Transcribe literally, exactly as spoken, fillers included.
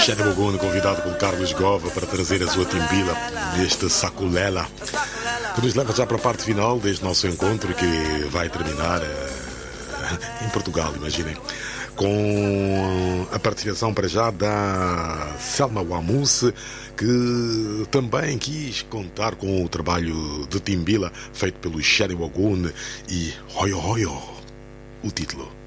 Xana Mogono, convidado pelo Carlos Gova para trazer a sua timbila deste Saculela, que nos leva já para a parte final deste nosso encontro, que vai terminar uh, em Portugal, imaginem, com a participação para já da Selma Wamuse, que também quis contar com o trabalho de timbila feito pelo Xana Mogono e Hoyo Hoyo, o título.